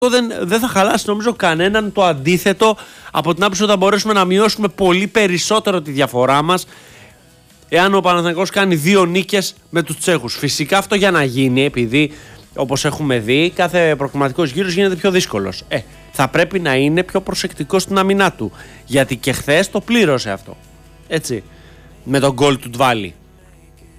δεν θα χαλάσει νομίζω κανέναν, το αντίθετο, από την άποψη ότι θα μπορέσουμε να μειώσουμε πολύ περισσότερο τη διαφορά μας εάν ο Παναθηναϊκός κάνει 2 νίκες με τους Τσέχους. Φυσικά αυτό για να γίνει, επειδή όπως έχουμε δει κάθε προκριματικός γύρος γίνεται πιο δύσκολος, θα πρέπει να είναι πιο προσεκτικός στην αμυνά του, γιατί και χθες το πλήρωσε αυτό, έτσι, με τον γκολ του Ντβάλι.